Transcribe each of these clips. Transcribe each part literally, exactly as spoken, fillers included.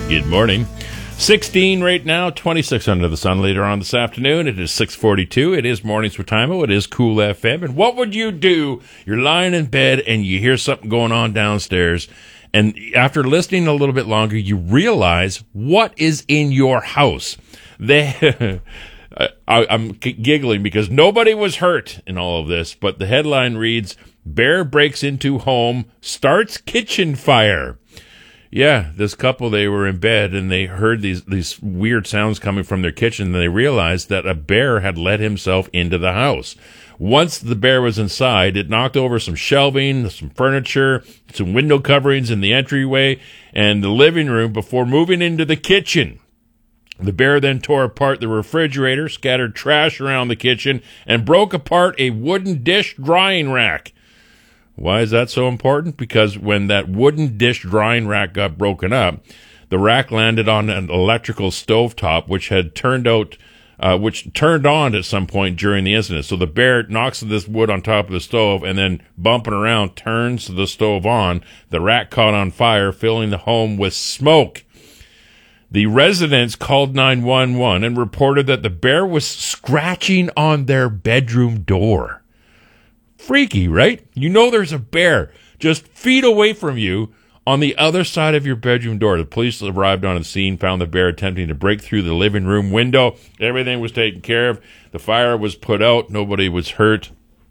Good morning. sixteen right now, twenty-six under the sun later on this afternoon. It is six forty-two. It is Mornings with Timo. It is Cool F M. And what would you do? You're lying in bed and you hear something going on downstairs. And after listening a little bit longer, you realize what is in your house. They, I, I'm giggling because nobody was hurt in all of this. But the headline reads, Bear breaks into home, starts kitchen fire. Yeah, this couple, they were in bed and they heard these, these weird sounds coming from their kitchen, and they realized that a bear had let himself into the house. Once the bear was inside, it knocked over some shelving, some furniture, some window coverings in the entryway and the living room before moving into the kitchen. The bear then tore apart the refrigerator, scattered trash around the kitchen, and broke apart a wooden dish drying rack. Why is that so important? Because when that wooden dish drying rack got broken up, the rack landed on an electrical stovetop, which had turned out, uh, which turned on at some point during the incident. So the bear knocks this wood on top of the stove and then bumping around turns the stove on. The rack caught on fire, filling the home with smoke. The residents called nine one one and reported that the bear was scratching on their bedroom door. Freaky, right? You know there's a bear just feet away from you on the other side of your bedroom door. The police arrived on the scene, found the bear attempting to break through the living room window. Everything was taken care of. The fire was put out. Nobody was hurt.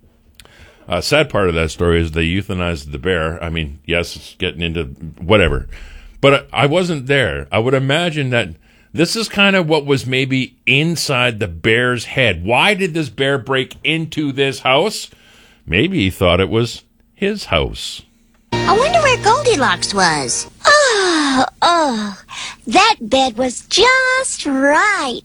Uh, sad part of that story is they euthanized the bear. I mean, yes, it's getting into whatever. But I wasn't there. I would imagine that this is kind of what was maybe inside the bear's head. Why did this bear break into this house? Maybe he thought it was his house. I wonder where Goldilocks was. Oh, oh, that bed was just right.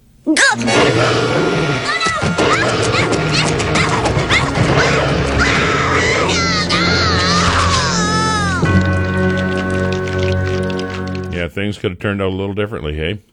Yeah, things could have turned out a little differently, hey?